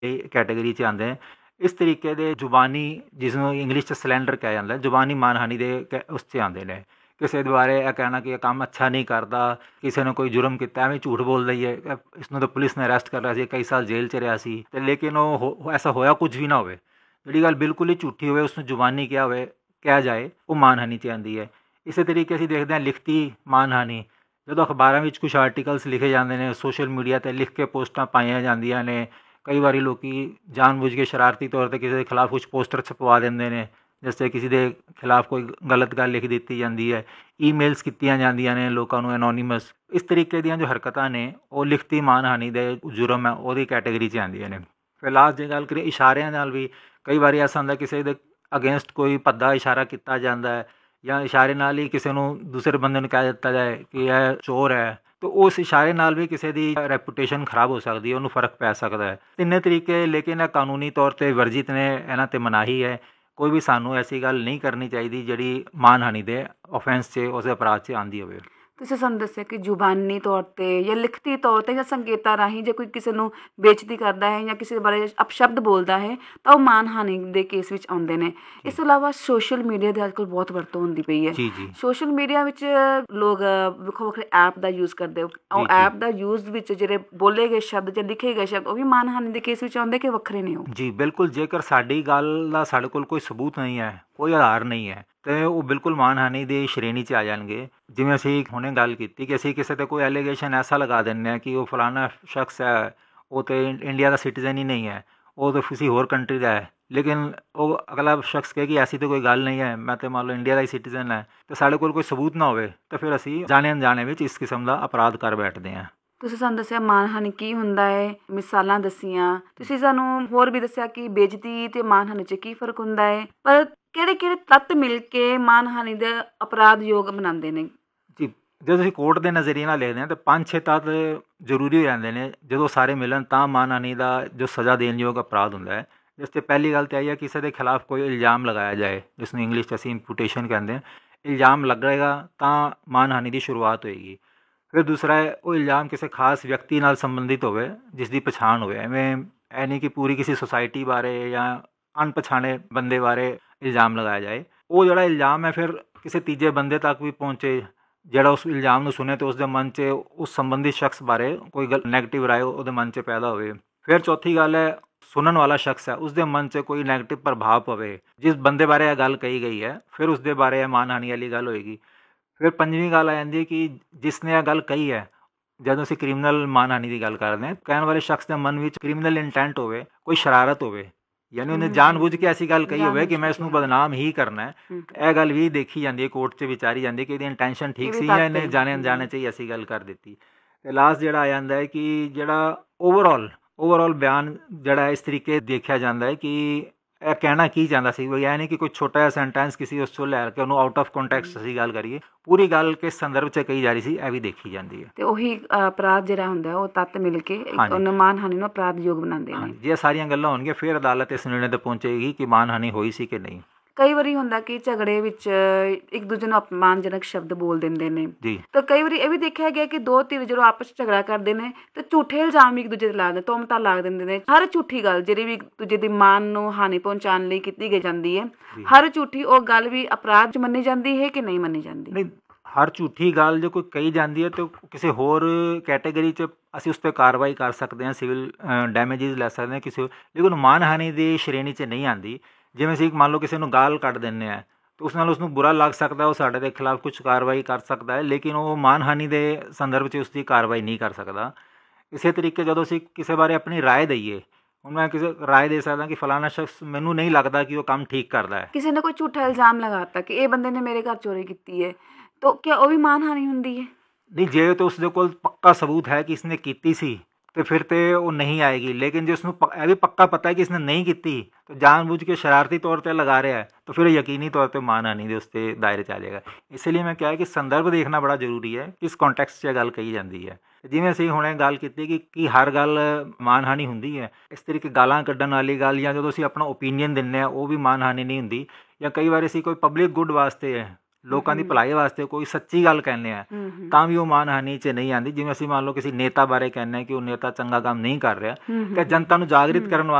Category 'ਚ ਆਉਂਦੇ ਨੇ। ਇਸ ਤਰੀਕੇ ਦੇ ਜ਼ੁਬਾਨੀ, ਜਿਸ ਨੂੰ ਇੰਗਲਿਸ਼ 'ਚ ਸਲੈਂਡਰ ਕਿਹਾ ਜਾਂਦਾ, ਜ਼ੁਬਾਨੀ ਮਾਨਹਾਨੀ ਦੇ ਉਸ 'ਚ ਆਉਂਦੇ ਨੇ। ਕਿਸੇ ਦੇ ਬਾਰੇ ਇਹ ਕਹਿਣਾ ਕਿ ਇਹ ਕੰਮ ਅੱਛਾ ਨਹੀਂ ਕਰਦਾ, ਕਿਸੇ ਨੇ ਕੋਈ ਜੁਰਮ ਕੀਤਾ ਐਵੇਂ ਝੂਠ ਬੋਲ ਦਈਏ, ਇਸ ਨੂੰ ਤਾਂ ਪੁਲਿਸ ਨੇ ਅਰੈਸਟ ਕਰ ਲਿਆ ਸੀ, ਕਈ ਸਾਲ ਜੇਲ੍ਹ 'ਚ ਰਿਹਾ ਸੀ, ਅਤੇ ਲੇਕਿਨ ਉਹ ਐਸਾ ਹੋਇਆ ਕੁਝ ਵੀ ਨਾ ਹੋਵੇ, ਜਿਹੜੀ ਗੱਲ ਬਿਲਕੁਲ ਹੀ ਝੂਠੀ ਹੋਵੇ ਉਸਨੂੰ ਜ਼ੁਬਾਨੀ ਕਿਹਾ ਜਾਏ, ਉਹ ਮਾਨਹਾਨੀ 'ਚ ਆਉਂਦੀ ਹੈ। ਇਸੇ ਤਰੀਕੇ ਅਸੀਂ ਦੇਖਦੇ ਹਾਂ ਲਿਖਤੀ ਮਾਨਹਾਨੀ, ਜਦੋਂ ਅਖਬਾਰਾਂ ਵਿੱਚ ਕੁਛ ਆਰਟੀਕਲਸ ਲਿਖੇ ਜਾਂਦੇ ਨੇ, ਸੋਸ਼ਲ ਮੀਡੀਆ 'ਤੇ ਲਿਖ ਕੇ ਪੋਸਟਾਂ ਪਾਈਆਂ ਜਾਂਦੀਆਂ ਨੇ, ਕਈ ਵਾਰੀ ਲੋਕ ਜਾਣਬੁੱਝ ਕੇ ਸ਼ਰਾਰਤੀ ਤੌਰ 'ਤੇ ਕਿਸੇ ਦੇ ਖਿਲਾਫ ਕੁਛ ਪੋਸਟਰ ਛਪਵਾ ਦਿੰਦੇ ਨੇ, ਜਿਸ 'ਤੇ ਕਿਸੇ ਦੇ ਖਿਲਾਫ ਕੋਈ ਗਲਤ ਗੱਲ ਲਿਖ ਦਿੱਤੀ ਜਾਂਦੀ ਹੈ, ਈਮੇਲਸ ਕੀਤੀਆਂ ਜਾਂਦੀਆਂ ਨੇ ਲੋਕਾਂ ਨੂੰ ਐਨੋਨੀਮਸ। ਇਸ ਤਰੀਕੇ ਦੀਆਂ ਜੋ ਹਰਕਤਾਂ ਨੇ ਉਹ ਲਿਖਤੀ ਮਾਨਹਾਨੀ ਦੇ ਜੁਰਮ ਹੈ ਉਹਦੀ ਕੈਟੇਗਰੀ 'ਚ ਆਉਂਦੀਆਂ ਨੇ। ਫਿਰ ਲਾਸਟ ਜੇ ਗੱਲ ਕਰੀਏ ਇਸ਼ਾਰਿਆਂ ਨਾਲ ਵੀ, ਕਈ ਵਾਰੀ ਐਸਾ ਹੁੰਦਾ ਕਿਸੇ ਦੇ ਅਗੇਂਸਟ ਕੋਈ ਭੱਦਾ ਇਸ਼ਾਰਾ ਕੀਤਾ ਜਾਂਦਾ ਹੈ, ਜਾਂ ਇਸ਼ਾਰੇ ਨਾਲ ਹੀ ਕਿਸੇ ਨੂੰ ਦੂਸਰੇ ਬੰਦੇ ਨੂੰ ਕਹਿ ਦਿੱਤਾ ਜਾਏ ਕਿ ਇਹ ਚੋਰ ਹੈ, ਤਾਂ ਉਸ ਇਸ਼ਾਰੇ ਨਾਲ ਵੀ ਕਿਸੇ ਦੀ ਰੈਪੂਟੇਸ਼ਨ ਖਰਾਬ ਹੋ ਸਕਦੀ ਹੈ, ਉਹਨੂੰ ਫ਼ਰਕ ਪੈ ਸਕਦਾ ਹੈ। ਤਿੰਨੇ ਤਰੀਕੇ ਲੇਕਿਨ ਇਹ ਕਾਨੂੰਨੀ ਤੌਰ 'ਤੇ ਵਰਜਿਤ ਨੇ, ਇਹਨਾਂ 'ਤੇ ਮਨਾਹੀ ਹੈ। ਕੋਈ ਵੀ ਸਾਨੂੰ ਐਸੀ ਗੱਲ ਨਹੀਂ ਕਰਨੀ ਚਾਹੀਦੀ ਜਿਹੜੀ ਮਾਨਹਾਨੀ ਦੇ ਓਫੈਂਸ 'ਚ, ਉਸ ਅਪਰਾਧ 'ਚ ਆਉਂਦੀ ਹੋਵੇ। ਤੁਸੀਂ ਸਾਨੂੰ ਦੱਸਿਆ ਕਿ ਜ਼ੁਬਾਨੀ ਤੌਰ 'ਤੇ ਜਾਂ ਲਿਖਤੀ ਤੌਰ 'ਤੇ ਜਾਂ ਸੰਕੇਤਾਂ ਰਾਹੀਂ ਜੇ ਕੋਈ ਕਿਸੇ ਨੂੰ ਬੇਇੱਜ਼ਤੀ ਕਰਦਾ ਹੈ ਜਾਂ ਕਿਸੇ ਬਾਰੇ ਅਪਸ਼ਬਦ ਬੋਲਦਾ ਹੈ ਤਾਂ ਉਹ ਮਾਨਹਾਨੀ ਦੇ ਕੇਸ ਵਿੱਚ ਆਉਂਦੇ ਨੇ। ਇਸ ਤੋਂ ਇਲਾਵਾ ਸੋਸ਼ਲ ਮੀਡੀਆ ਦੀ ਅੱਜ ਕੱਲ੍ਹ ਬਹੁਤ ਵਰਤੋਂ ਹੁੰਦੀ ਪਈ ਹੈ। ਸੋਸ਼ਲ ਮੀਡੀਆ ਵਿੱਚ ਲੋਕ ਵੱਖੋ ਵੱਖਰੇ ਐਪ ਦਾ ਯੂਜ਼ ਕਰਦੇ, ਉਹ ਐਪ ਦਾ ਯੂਜ਼ ਵਿੱਚ ਜਿਹੜੇ ਬੋਲੇ ਗਏ ਸ਼ਬਦ ਜਾਂ ਲਿਖੇ ਗਏ ਸ਼ਬਦ ਉਹ ਵੀ ਮਾਨਹਾਨੀ ਦੇ ਕੇਸ ਵਿੱਚ ਆਉਂਦੇ ਕਿ ਵੱਖਰੇ ਨੇ ਉਹ? ਜੀ ਬਿਲਕੁਲ, ਜੇਕਰ ਸਾਡੀ ਗੱਲ ਦਾ ਸਾਡੇ ਕੋਲ ਕੋਈ ਸਬੂਤ ਨਹੀਂ ਹੈ, ਕੋਈ ਆਧਾਰ ਨਹੀਂ ਹੈ, ਅਤੇ ਉਹ ਬਿਲਕੁਲ ਮਾਨਹਾਨੀ ਦੀ ਸ਼੍ਰੇਣੀ 'ਚ ਆ ਜਾਣਗੇ। ਜਿਵੇਂ ਅਸੀਂ ਹੁਣੇ ਗੱਲ ਕੀਤੀ ਕਿ ਅਸੀਂ ਕਿਸੇ 'ਤੇ ਕੋਈ ਐਲੀਗੇਸ਼ਨ ਐਸਾ ਲਗਾ ਦਿੰਦੇ ਹਾਂ ਕਿ ਉਹ ਫਲਾਣਾ ਸ਼ਖਸ ਹੈ, ਉਹ ਤਾਂ ਇੰਡੀਆ ਦਾ ਸਿਟੀਜ਼ਨ ਹੀ ਨਹੀਂ ਹੈ, ਉਹ ਤਾਂ ਕਿਸੇ ਹੋਰ ਕੰਟਰੀ ਦਾ ਹੈ, ਲੇਕਿਨ ਉਹ ਅਗਲਾ ਸ਼ਖਸ ਕਹੇ ਕਿ ਐਸੀ ਤਾਂ ਕੋਈ ਗੱਲ ਨਹੀਂ ਹੈ, ਮੈਂ ਤਾਂ ਮੰਨ ਲਓ ਇੰਡੀਆ ਦਾ ਹੀ ਸਿਟੀਜ਼ਨ ਹੈ, ਅਤੇ ਸਾਡੇ ਕੋਲ ਕੋਈ ਸਬੂਤ ਨਾ ਹੋਵੇ, ਤਾਂ ਫਿਰ ਅਸੀਂ ਜਾਣੇ ਅਣਜਾਣੇ ਵਿੱਚ ਇਸ ਕਿਸਮ ਦਾ ਅਪਰਾਧ ਕਰ ਬੈਠਦੇ ਹਾਂ। ਤੁਸੀਂ ਸਾਨੂੰ ਦੱਸਿਆ ਮਾਨਹਾਨੀ ਕੀ ਹੁੰਦਾ ਹੈ, ਮਿਸਾਲਾਂ ਦੱਸੀਆਂ, ਤੁਸੀਂ ਸਾਨੂੰ ਹੋਰ ਵੀ ਦੱਸਿਆ ਕਿ ਬੇਇੱਜ਼ਤੀ ਅਤੇ ਮਾਨਹਾਨੀ 'ਚ ਕੀ ਫ਼ਰਕ ਹੁੰਦਾ ਹੈ, ਪਰ ਕਿਹੜੇ ਕਿਹੜੇ ਤੱਤ ਮਿਲ ਕੇ ਮਾਨਹਾਨੀ ਦੇ ਅਪਰਾਧ ਯੋਗ ਬਣਾਉਂਦੇ ਨੇ? ਜੀ, ਜਦੋਂ ਅਸੀਂ ਕੋਰਟ ਦੇ ਨਜ਼ਰੀਏ ਨਾਲ ਲਿਖਦੇ ਹਾਂ ਤਾਂ 5-6 ਤੱਤ ਜ਼ਰੂਰੀ ਹੋ ਜਾਂਦੇ ਨੇ, ਜਦੋਂ ਸਾਰੇ ਮਿਲਣ ਤਾਂ ਮਾਨਹਾਨੀ ਦਾ ਜੋ ਸਜ਼ਾ ਦੇਣ ਯੋਗ ਅਪਰਾਧ ਹੁੰਦਾ ਹੈ। ਜਿਸ 'ਤੇ ਪਹਿਲੀ ਗੱਲ ਤਾਂ ਇਹ ਹੈ ਕਿਸੇ ਦੇ ਖਿਲਾਫ ਕੋਈ ਇਲਜ਼ਾਮ ਲਗਾਇਆ ਜਾਏ, ਜਿਸ ਨੂੰ ਇੰਗਲਿਸ਼ 'ਚ ਅਸੀਂ ਇੰਪੂਟੇਸ਼ਨ ਕਹਿੰਦੇ ਹਾਂ। ਇਲਜ਼ਾਮ ਲੱਗੇਗਾ ਤਾਂ ਮਾਨਹਾਨੀ ਦੀ ਸ਼ੁਰੂਆਤ ਹੋਏਗੀ। ਫਿਰ ਦੂਸਰਾ ਹੈ ਉਹ ਇਲਜ਼ਾਮ ਕਿਸੇ ਖਾਸ ਵਿਅਕਤੀ ਨਾਲ ਸੰਬੰਧਿਤ ਹੋਵੇ, ਜਿਸ ਦੀ ਪਛਾਣ ਹੋਵੇ। ਐਵੇਂ ਇਹ ਨਹੀਂ ਕਿ ਪੂਰੀ ਕਿਸੇ ਸੁਸਾਇਟੀ ਬਾਰੇ ਜਾਂ ਅਣਪਛਾਣੇ ਬੰਦੇ ਬਾਰੇ ਇਲਜ਼ਾਮ ਲਗਾਇਆ ਜਾਏ। ਉਹ ਜਿਹੜਾ ਇਲਜ਼ਾਮ ਹੈ ਫਿਰ ਕਿਸੇ ਤੀਜੇ ਬੰਦੇ ਤੱਕ ਵੀ ਪਹੁੰਚੇ, ਜਿਹੜਾ ਉਸ ਇਲਜ਼ਾਮ ਨੂੰ ਸੁਣੇ ਅਤੇ ਉਸਦੇ ਮਨ 'ਚ ਉਸ ਸੰਬੰਧਿਤ ਸ਼ਖਸ ਬਾਰੇ ਕੋਈ ਨੈਗੇਟਿਵ ਰਾਏ ਉਹਦੇ ਮਨ 'ਚ ਪੈਦਾ ਹੋਵੇ। ਫਿਰ ਚੌਥੀ ਗੱਲ ਹੈ ਸੁਣਨ ਵਾਲਾ ਸ਼ਖਸ ਹੈ ਉਸਦੇ ਮਨ 'ਚ ਕੋਈ ਨੈਗੇਟਿਵ ਪ੍ਰਭਾਵ ਪਵੇ, ਜਿਸ ਬੰਦੇ ਬਾਰੇ ਇਹ ਗੱਲ ਕਹੀ ਗਈ ਹੈ, ਫਿਰ ਉਸਦੇ ਬਾਰੇ ਇਹ ਮਾਨਹਾਨੀ ਵਾਲੀ ਗੱਲ ਹੋਏਗੀ। ਫਿਰ ਪੰਜਵੀਂ ਗੱਲ ਆ ਜਾਂਦੀ ਹੈ ਕਿ ਜਿਸ ਨੇ ਇਹ ਗੱਲ ਕਹੀ ਹੈ, ਜਦੋਂ ਅਸੀਂ ਕ੍ਰਿਮੀਨਲ ਮਾਨਹਾਨੀ ਦੀ ਗੱਲ ਕਰਦੇ ਹਾਂ, ਕਹਿਣ ਵਾਲੇ ਸ਼ਖਸ ਦੇ ਮਨ ਵਿੱਚ ਕ੍ਰਿਮੀਨਲ ਇੰਟੈਂਟ ਹੋਵੇ, ਕੋਈ ਸ਼ਰਾਰਤ ਹੋਵੇ, ਯਾਨੀ ਉਹਨੇ ਜਾਣਬੁੱਝ ਕੇ ਐਸੀ ਗੱਲ ਕਹੀ ਹੋਵੇ ਕਿ ਮੈਂ ਇਸਨੂੰ ਬਦਨਾਮ ਹੀ ਕਰਨਾ ਹੈ। ਇਹ ਗੱਲ ਵੀ ਦੇਖੀ ਜਾਂਦੀ ਹੈ, ਕੋਰਟ 'ਚ ਵਿਚਾਰੀ ਜਾਂਦੀ ਹੈ ਕਿ ਇਹਦੀ ਇੰਟੈਂਸ਼ਨ ਠੀਕ ਸੀ ਜਾਂ ਇਹਨੇ ਜਾਣੇ ਅਣਜਾਣੇ 'ਚ ਹੀ ਐਸੀ ਗੱਲ ਕਰ ਦਿੱਤੀ। ਅਤੇ ਲਾਸਟ ਜਿਹੜਾ ਆ ਜਾਂਦਾ ਹੈ ਕਿ ਜਿਹੜਾ ਓਵਰਆਲ ਬਿਆਨ ਜਿਹੜਾ ਇਸ ਤਰੀਕੇ ਦੇਖਿਆ ਜਾਂਦਾ ਹੈ ਕਿ ਇਹ ਕਹਿਣਾ ਕੀ ਚਾਹੁੰਦਾ ਸੀ। ਇਹ ਨਹੀਂ ਕਿ ਕੋਈ ਛੋਟਾ ਜਿਹਾ ਸੈਂਟੈਂਸ ਕਿਸੇ ਉਸ ਤੋਂ ਲੈ ਕੇ ਉਹਨੂੰ ਆਊਟ ਆਫ ਕੰਟੈਕਸਟ ਅਸੀਂ ਗੱਲ ਕਰੀਏ, ਪੂਰੀ ਗੱਲ ਕਿਸ ਸੰਦਰਭ 'ਚ ਕਹੀ ਜਾ ਰਹੀ ਸੀ ਇਹ ਵੀ ਦੇਖੀ ਜਾਂਦੀ ਹੈ। ਅਤੇ ਉਹੀ ਅਪਰਾਧ ਜਿਹੜਾ ਹੁੰਦਾ ਉਹ ਤੱਤ ਮਿਲ ਕੇ ਉਹਨੂੰ ਮਾਨਹਾਨੀ ਨੂੰ ਅਪਰਾਧ ਯੋਗ ਬਣਾਉਂਦੇ ਨੇ। ਜੇ ਇਹ ਸਾਰੀਆਂ ਗੱਲਾਂ ਹੋਣਗੀਆਂ ਫਿਰ ਅਦਾਲਤ ਇਸ ਨਿਰਣੇ 'ਤੇ ਪਹੁੰਚੇਗੀ ਕਿ ਮਾਨਹਾਨੀ ਹੋਈ ਸੀ ਕਿ ਨਹੀਂ। ਕਈ ਵਾਰੀ ਹੁੰਦਾ ਕਿ ਝਗੜੇ ਵਿੱਚ ਇੱਕ ਦੂਜੇ ਨੂੰ ਅਪਮਾਨਜਨਕ ਸ਼ਬਦ ਬੋਲ ਦਿੰਦੇ ਨੇ ਜੀ, ਤਾਂ ਕਈ ਵਾਰੀ ਇਹ ਵੀ ਦੇਖਿਆ ਗਿਆ ਕਿ ਦੋ ਧਿਰ ਜਦੋਂ ਆਪਸ 'ਚ ਝਗੜਾ ਕਰਦੇ ਨੇ ਤਾਂ ਝੂਠੇ ਇਲਜ਼ਾਮ ਇੱਕ ਦੂਜੇ 'ਤੇ ਲਾ ਦਿੰਦੇ, ਤੋਹਮਤਾਂ ਲਾ ਦਿੰਦੇ ਨੇ। ਹਰ ਝੂਠੀ ਗੱਲ ਜਿਹੜੀ ਵੀ ਇੱਕ ਦੂਜੇ ਦੀ ਮਾਨ ਨੂੰ ਹਾਨੀ ਪਹੁੰਚਾਉਣ ਲਈ ਕੀਤੀ ਗਈ ਜਾਂਦੀ ਹੈ, ਹਰ ਝੂਠੀ ਉਹ ਗੱਲ ਵੀ ਅਪਰਾਧ 'ਚ ਮੰਨੀ ਜਾਂਦੀ ਹੈ ਕਿ ਨਹੀਂ ਮੰਨੀ ਜਾਂਦੀ? ਨਹੀਂ, ਹਰ ਝੂਠੀ ਗੱਲ ਜੇ ਕੋਈ ਕਹੀ ਜਾਂਦੀ ਹੈ ਤਾਂ ਕਿਸੇ ਹੋਰ ਕੈਟੇਗਰੀ 'ਚ ਅਸੀਂ ਉਸ 'ਤੇ ਕਾਰਵਾਈ ਕਰ ਸਕਦੇ ਹਾਂ, ਸਿਵਲ ਡੈਮੇਜਿਸ ਲੈ ਸਕਦੇ ਹਾਂ ਕਿਸੇ, ਲੇਕਿਨ ਮਾਨਹਾਨੀ ਦੀ ਸ਼੍ਰੇਣੀ 'ਚ ਨਹੀਂ ਆਉਂਦੀ। ਜਿਵੇਂ ਅਸੀਂ ਮੰਨ ਲਓ ਕਿਸੇ ਨੂੰ ਗਾਲ ਕੱਢ ਦਿੰਦੇ ਹਾਂ ਤਾਂ ਉਸ ਨਾਲ ਉਸਨੂੰ ਬੁਰਾ ਲੱਗ ਸਕਦਾ, ਉਹ ਸਾਡੇ ਦੇ ਖਿਲਾਫ ਕੁਛ ਕਾਰਵਾਈ ਕਰ ਸਕਦਾ ਹੈ, ਲੇਕਿਨ ਉਹ ਮਾਨਹਾਨੀ ਦੇ ਸੰਦਰਭ 'ਚ ਉਸਦੀ ਕਾਰਵਾਈ ਨਹੀਂ ਕਰ ਸਕਦਾ। ਇਸੇ ਤਰੀਕੇ ਜਦੋਂ ਅਸੀਂ ਕਿਸੇ ਬਾਰੇ ਆਪਣੀ ਰਾਏ ਦਈਏ, ਹੁਣ ਮੈਂ ਕਿਸੇ ਰਾਏ ਦੇ ਸਕਦਾ ਕਿ ਫਲਾਣਾ ਸ਼ਖਸ ਮੈਨੂੰ ਨਹੀਂ ਲੱਗਦਾ ਕਿ ਉਹ ਕੰਮ ਠੀਕ ਕਰਦਾ ਹੈ। ਕਿਸੇ ਨੇ ਕੋਈ ਝੂਠਾ ਇਲਜ਼ਾਮ ਲਗਾਤਾ ਕਿ ਇਹ ਬੰਦੇ ਨੇ ਮੇਰੇ ਘਰ ਚੋਰੀ ਕੀਤੀ ਹੈ, ਤਾਂ ਕਿਆ ਉਹ ਵੀ ਮਾਨਹਾਨੀ ਹੁੰਦੀ ਹੈ? ਨਹੀਂ, ਜੇ ਤਾਂ ਉਸਦੇ ਕੋਲ ਪੱਕਾ ਸਬੂਤ ਹੈ ਕਿ ਇਸਨੇ ਕੀਤੀ ਸੀ तो फिर तो वो नहीं आएगी। लेकिन जो उसको यह भी पक्का पता है कि इसने नहीं की तो जानबूझ के शरारती तौर पर लगा रहा है तो फिर यकीनी तौर पर मानहानि दे उसके दायरे च आ जाएगा। इसलिए मैं क्या है कि संदर्भ देखना बड़ा जरूरी है, किस कॉन्टैक्स्ट 'ਚ गल कही जाती है। जिवें असीं हुणे गल कीती कि हर गल मानहानि हुंदी है, इस तरीके गालां कड्ढण वाली गल या जदों असीं अपना ओपीनियन दिंदे आ वो भी मानहानि नहीं हुंदी। या कई बार असीं कोई पब्लिक गुड वास्ते ਲੋਕਾਂ ਦੀ ਭਲਾਈ ਵਾਸਤੇ ਕੋਈ ਸੱਚੀ ਗੱਲ ਕਹਿੰਦੇ ਆ ਤਾਂ ਵੀ ਉਹ ਮਾਨਹਾਨੀ 'ਚ ਨਹੀਂ ਆਉਂਦੀ। ਜਿਵੇਂ ਅਸੀਂ ਮੰਨ ਲਓ ਕਿਸੇ ਨੇਤਾ ਬਾਰੇ ਕਹਿੰਦੇ ਹਾਂ ਕਿ ਉਹ ਨੇਤਾ ਚੰਗਾ ਕੰਮ ਨਹੀਂ ਕਰ ਰਿਹਾ, ਤੇ ਜਨਤਾ ਨੂੰ ਜਾਗਰਿਤ ਕਰਨ